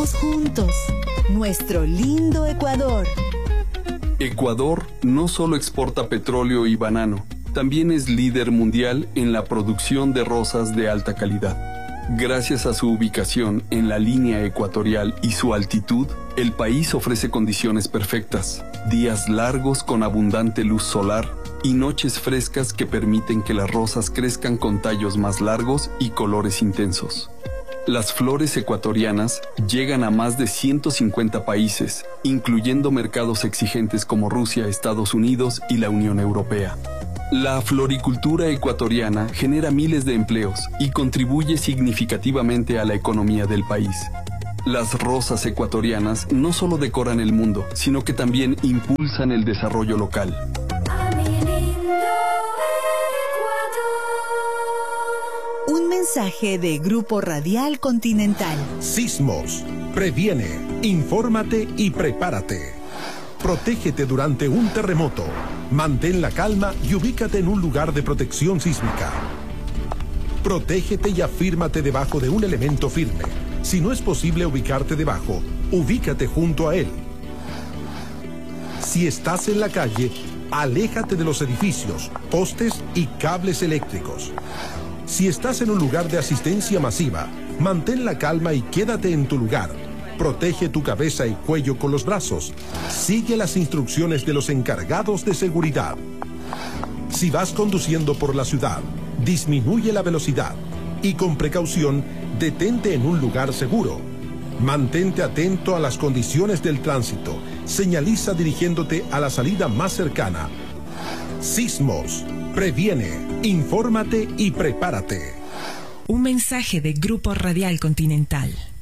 Vamos juntos. Nuestro lindo Ecuador. Ecuador no solo exporta petróleo y banano, también es líder mundial en la producción de rosas de alta calidad. Gracias a su ubicación en la línea ecuatorial y su altitud, el país ofrece condiciones perfectas, días largos con abundante luz solar y noches frescas que permiten que las rosas crezcan con tallos más largos y colores intensos. Las flores ecuatorianas llegan a más de 150 países, incluyendo mercados exigentes como Rusia, Estados Unidos y la Unión Europea. La floricultura ecuatoriana genera miles de empleos y contribuye significativamente a la economía del país. Las rosas ecuatorianas no solo decoran el mundo, sino que también impulsan el desarrollo local. Un mensaje de Grupo Radial Continental. Sismos. Previene, infórmate y prepárate. Protégete durante un terremoto. Mantén la calma y ubícate en un lugar de protección sísmica. Protégete y afírmate debajo de un elemento firme. Si no es posible ubicarte debajo, ubícate junto a él. Si estás en la calle, aléjate de los edificios, postes y cables eléctricos. Si estás en un lugar de asistencia masiva, mantén la calma y quédate en tu lugar. Protege tu cabeza y cuello con los brazos. Sigue las instrucciones de los encargados de seguridad. Si vas conduciendo por la ciudad, disminuye la velocidad y con precaución, detente en un lugar seguro. Mantente atento a las condiciones del tránsito. Señaliza dirigiéndote a la salida más cercana. Sismos. Previene, infórmate y prepárate. Un mensaje de Grupo Radial Continental.